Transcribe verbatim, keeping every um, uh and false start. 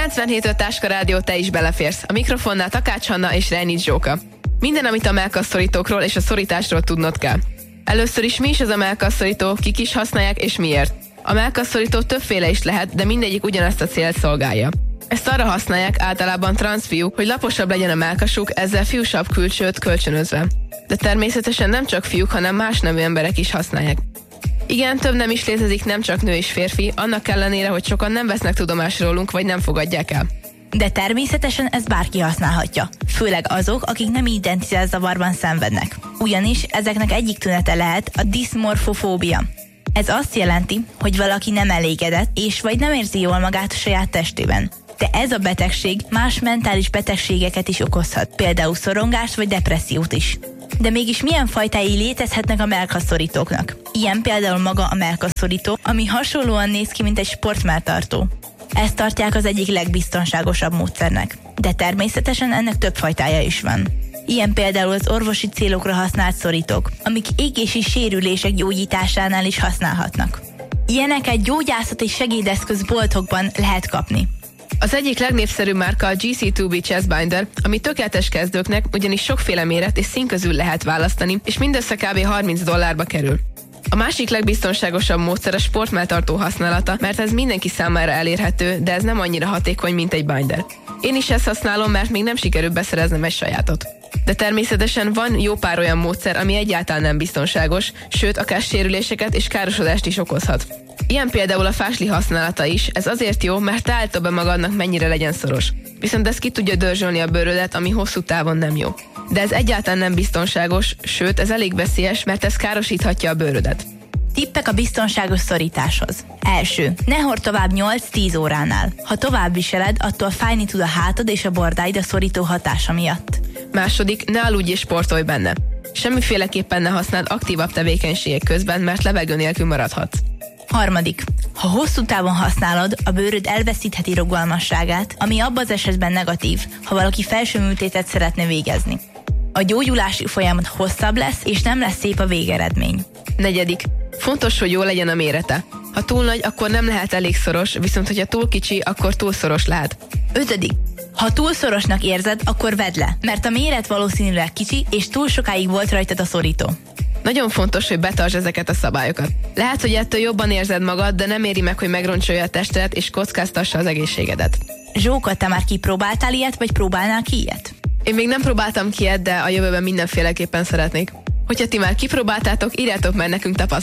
kilencvenhét öt Táska Rádió, te is beleférsz. A mikrofonnál Takács Hanna és Rejnics Zsóka. Minden, amit a mellkasszorítókról és a szorításról tudnod kell. Először is, mi is az a mellkasszorító, kik is használják és miért. A mellkasszorító többféle is lehet, de mindegyik ugyanazt a célt szolgálja. Ezt arra használják általában transzfiúk, hogy laposabb legyen a mellkasuk, ezzel fiúsabb külsőt kölcsönözve. De természetesen nem csak fiúk, hanem más nemű emberek is használják. Igen, több nem is létezik, nem csak nő és férfi, annak ellenére, hogy sokan nem vesznek tudomást rólunk, vagy nem fogadják el. De természetesen ezt bárki használhatja, főleg azok, akik nem identitászavarban szenvednek. Ugyanis ezeknek egyik tünete lehet a diszmorfofóbia. Ez azt jelenti, hogy valaki nem elégedett, és vagy nem érzi jól magát a saját testében. De ez a betegség más mentális betegségeket is okozhat, például szorongást vagy depressziót is. De mégis milyen fajtái létezhetnek a mellkasszorítóknak? Ilyen például maga a mellkasszorító, ami hasonlóan néz ki, mint egy sportmelltartó. Ezt tartják az egyik legbiztonságosabb módszernek. De természetesen ennek több fajtája is van. Ilyen például az orvosi célokra használt szorítók, amik égési sérülések gyógyításánál is használhatnak. Ilyeneket gyógyászati segédeszközboltokban lehet kapni. Az egyik legnépszerűbb márka a gé cé kettő bé Chestbinder, ami tökéletes kezdőknek, ugyanis sokféle méret és szín közül lehet választani, és mindössze kb. harminc dollárba kerül. A másik legbiztonságosabb módszer a sportmelltartó használata, mert ez mindenki számára elérhető, de ez nem annyira hatékony, mint egy binder. Én is ezt használom, mert még nem sikerült beszereznem egy sajátot. De természetesen van jó pár olyan módszer, ami egyáltalán nem biztonságos, sőt, akár sérüléseket és károsodást is okozhat. Ilyen például a fásli használata is, ez azért jó, mert te állítod be magadnak, mennyire legyen szoros. Viszont ez ki tudja dörzsölni a bőrödet, ami hosszú távon nem jó. De ez egyáltalán nem biztonságos, sőt, ez elég veszélyes, mert ez károsíthatja a bőrödet. Tippek a biztonságos szorításhoz. Első. Ne hord tovább nyolc-tíz óránál. Ha tovább viseled, attól fájni tud a hátad és a bordáid a szorító hatása miatt. Második. Ne aludj és sportolj benne. Semmiféleképpen ne használd aktívabb tevékenységek közben, mert levegő nélkül maradhatsz. Harmadik. Ha hosszú távon használod, a bőröd elveszítheti rugalmasságát, ami abban az esetben negatív, ha valaki felső műtétet szeretne végezni. A gyógyulási folyamat hosszabb lesz, és nem lesz szép a végeredmény. Negyedik. Fontos, hogy jó legyen a mérete. Ha túl nagy, akkor nem lehet elég szoros, viszont hogyha túl kicsi, akkor túl szoros lehet. Ötödik. Ha túl szorosnak érzed, akkor vedd le, mert a méret valószínűleg kicsi, és túl sokáig volt rajtad a szorító. Nagyon fontos, hogy betartsd ezeket a szabályokat. Lehet, hogy ettől jobban érzed magad, de nem éri meg, hogy megroncsolja a testedet és kockáztassa az egészségedet. Zsóka, te már kipróbáltál ilyet, vagy próbálnál ki ilyet? Én még nem próbáltam ki ilyet, de a jövőben mindenféleképpen szeretnék. Hogyha ti már kipróbáltátok, írjátok meg nekünk tapasztalatokat.